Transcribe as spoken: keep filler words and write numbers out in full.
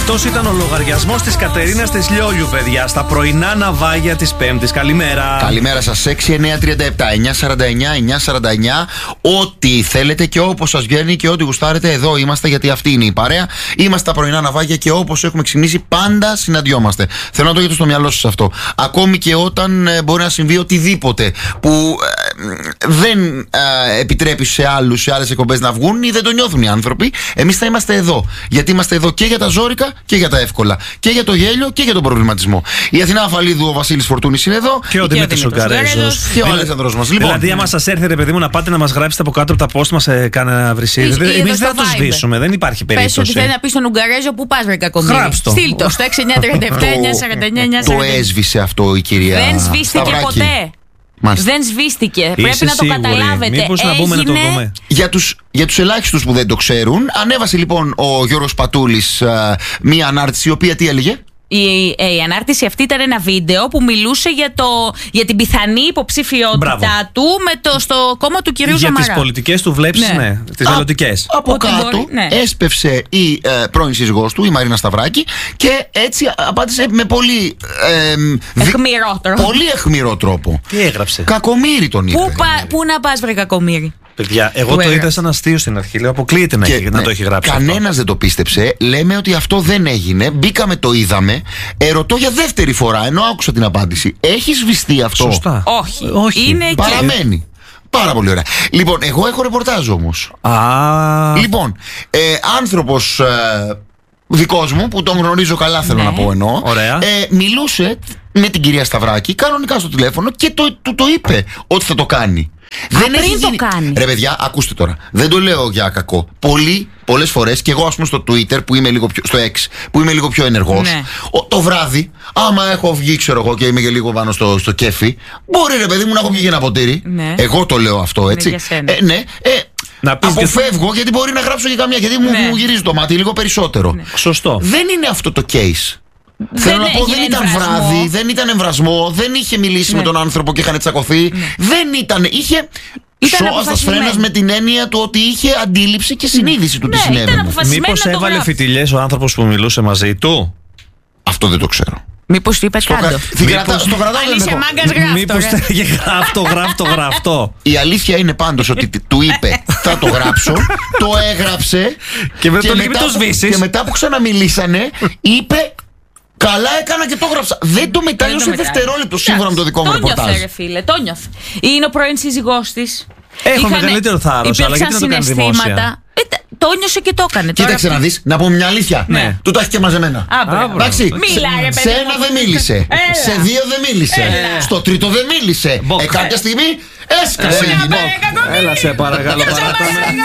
Αυτός ήταν ο λογαριασμός της Κατερίνας της Λιόλιου, παιδιά, στα πρωινά ναυάγια της Πέμπτης. Καλημέρα. Καλημέρα σας. έξι εννιά τριάντα επτά εννιά σαράντα εννιά εννιά σαράντα εννιά. Ό,τι θέλετε και όπως σας βγαίνει και ό,τι γουστάρετε, εδώ είμαστε, γιατί αυτή είναι η παρέα. Είμαστε στα πρωινά ναυάγια και όπως έχουμε ξυπνήσει, πάντα συναντιόμαστε. Θέλω να το έχετε στο μυαλό σας αυτό. Ακόμη και όταν ε, μπορεί να συμβεί οτιδήποτε που ε, δεν ε, επιτρέπει σε άλλους, σε άλλες εκπομπές να βγουν ή δεν το νιώθουν οι άνθρωποι, εμείς θα είμαστε εδώ. Γιατί είμαστε εδώ και για τα ζόρικα και για τα εύκολα. Και για το γέλιο και για τον προβληματισμό. Η Αθηνά Αφαλίδου, ο Βασίλης Φορτούνης είναι εδώ. Και ο Δημήτρης ο Γκαρέζος. Και ο Αλέξανδρος μας. Λοιπόν, δηλαδή, άμα σας έρθει, ρε παιδί μου, να πάτε να μας γράψετε από κάτω από τα post μας σε κανένα βρυσίδι. Εμείς δεν θα το σβήσουμε, δεν υπάρχει περίπτωση. Πες ότι θέλει να πει στον Ουγγαρέζο που πας, βρε κακομοίρη. Γράψτε το. Στείλ το στο έξι εννιά τριάντα επτά εννιά σαράντα εννιά εννιά σαράντα εννιά. Το έσβησε αυτό η κυρία. Δεν σβήστηκε ποτέ. Μάλιστα. Δεν σβήστηκε. Είσαι Πρέπει να το σίγουρη? καταλάβετε. Μήπως να μπούμε να το δούμε. Για τους, για τους ελάχιστους που δεν το ξέρουν, ανέβασε λοιπόν ο Γιώργος Πατούλης α, μία ανάρτηση, η οποία τι έλεγε? Η, η ανάρτηση αυτή ήταν ένα βίντεο που μιλούσε για, το, για την πιθανή υποψηφιότητά Μπράβο. του με το, στο κόμμα του κυρίου Για Σαμαρά. τις πολιτικές του βλέψεις, ναι, ναι, τις μελλοντικές. Από Ότι κάτω μπορεί, ναι. έσπευσε η ε, πρώην σύζυγός του, η Μαρίνα Σταυράκη, και έτσι απάντησε με πολύ ε, δι- Αιχμηρό τρόπο. πολύ αιχμηρό τρόπο. Τι έγραψε? Κακομοίρη τον είπε. Πού, πα, πού να πας, βρε κακομοίρη? Παιδιά, εγώ Του το είδα έγραψε. σαν αστείο στην αρχή. Λέω, αποκλείεται να, Και, έχει, να ναι, το έχει γράψει. κανένας δεν το πίστεψε. Λέμε ότι αυτό δεν έγινε. Μπήκαμε, το είδαμε. Ερωτώ για δεύτερη φορά, ενώ άκουσα την απάντηση. Έχει σβηστεί αυτό? Σωστά. Όχι. Όχι. Είναι εκεί. Παραμένει. Πάρα πολύ ωραία. Λοιπόν, εγώ έχω ρεπορτάζ όμως. Α, Λοιπόν, ε, άνθρωπος ε, δικός μου, που τον γνωρίζω καλά, θέλω Ναι. να πω εννοώ, Ωραία. ε, μιλούσε με την κυρία Σταυράκη κανονικά στο τηλέφωνο και το, του το είπε ότι θα το κάνει. Δεν πριν έχει το γίνει... κάνει. Ρε παιδιά, ακούστε τώρα. Δεν το λέω για κακό. Πολλοί, πολλές φορές, και εγώ ας πούμε στο Twitter, που είμαι λίγο πιο, στο X, που είμαι λίγο πιο ενεργός, Ναι. ο, το βράδυ, άμα έχω βγει, ξέρω εγώ, και είμαι και λίγο πάνω στο, στο κέφι, μπορεί, ρε παιδί μου, να έχω βγει για ένα ποτήρι. Ναι. Εγώ το λέω αυτό, έτσι. για σένα. Ε, ναι, ε, Να πεις και- αποφεύγω, γιατί μπορεί να γράψω και καμιά, γιατί μου, Ναι. μου γυρίζει το μάτι λίγο περισσότερο. σωστό. Δεν είναι αυτό το case. Θέλω να πω, έγινε δεν ήταν εμβρασμό. βράδυ, δεν ήταν εμβρασμό, δεν είχε μιλήσει Ναι. με τον άνθρωπο και είχαν τσακωθεί. Δεν ήταν. Είχε. Ήταν Σώας αποφασισμένο. φρένας, με την έννοια του ότι είχε αντίληψη και συνείδηση του τι Ναι, συνέβαινε. ήταν αποφασισμένο. Μήπως να το έβαλε γράψει. φιτιλιές ο άνθρωπος που μιλούσε μαζί του? Αυτό δεν το ξέρω. Μήπως του είπες Το, κάτω. κα- την κρατά- στο κρατάω, Αν δεν είσαι έχω. μάγκας, γράφτο. Μήπως ρε. θέλει γράφτο, γράφτο, γράφτο. Η αλήθεια είναι πάντως ότι τ- του είπε θα το γράψω, το έγραψε Και με το λέει, μην μετά το που- σβήσεις. και μετά που ξαναμιλήσανε είπε καλά έκανα και το έγραψα. Δεν το μετάλλωσε Δεν το μετράει. δευτερόλεπτο σύμφωνα με το δικό μου Το νιώθε, ρεπορτάζ. ρε φίλε, το νιώθε. Είναι ο πρώην σύζυγός της. Έχω Είχανε- μεγαλύτερο θάρρος, αλλά γιατί να το κάνει υπήρξαν δημόσια? συναισθήματα. Ε, τε- το νιώσε και το έκανε. Τώρα Κοίταξε να αυτή- δεις, να πούμε μια αλήθεια. Ναι. Του τα έχει και μαζεμένα. Α, μπράβο. Εντάξει, Μίλα, ρε, σε, παιδί σε ένα μου. δεν μίλησε. Έλα. Σε δύο δεν μίλησε. Έλα. Στο τρίτο δεν μίλησε. Μποκ. Ε, κάποια στιγμή έσκασε. Έλα, λοιπόν. μπε, κακομοίρη. Έλα σε παρακαλώ, Σε παράταμε. παρακαλώ.